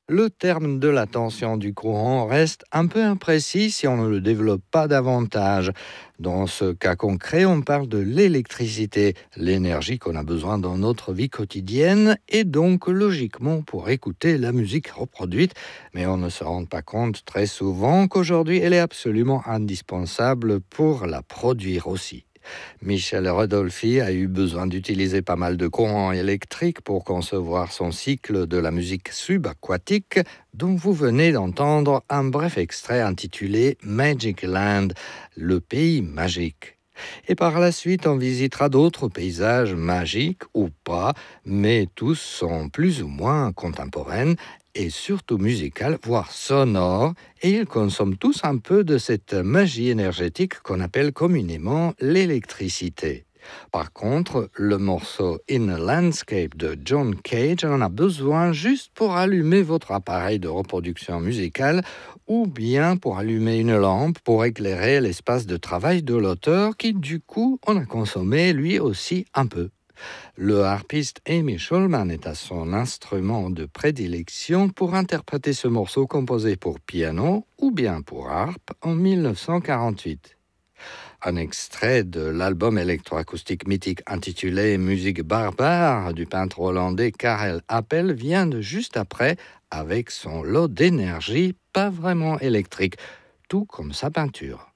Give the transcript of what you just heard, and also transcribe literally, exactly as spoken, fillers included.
Le terme de la tension du courant reste un peu imprécis si on ne le développe pas davantage. Dans ce cas concret, on parle de l'électricité, l'énergie qu'on a besoin dans notre vie quotidienne et donc logiquement pour écouter la musique reproduite. Mais on ne se rend pas compte très souvent qu'aujourd'hui elle est absolument indispensable pour la produire aussi. Michel Rodolphi a eu besoin d'utiliser pas mal de courant électrique pour concevoir son cycle de la musique subaquatique, dont vous venez d'entendre un bref extrait intitulé Magic Land, le pays magique. Et par la suite, on visitera d'autres paysages magiques ou pas, mais tous sont plus ou moins contemporains et surtout musicales, voire sonores, et ils consomment tous un peu de cette magie énergétique qu'on appelle communément l'électricité. Par contre, le morceau In a Landscape de John Cage en a besoin juste pour allumer votre appareil de reproduction musicale ou bien pour allumer une lampe pour éclairer l'espace de travail de l'auteur qui, du coup, en a consommé lui aussi un peu. Le harpiste Amy Schulman est à son instrument de prédilection pour interpréter ce morceau composé pour piano ou bien pour harpe en mille neuf cent quarante-huit. Un extrait de l'album électroacoustique mythique intitulé Musique barbare du peintre hollandais Karel Appel vient de juste après avec son lot d'énergie pas vraiment électrique, tout comme sa peinture.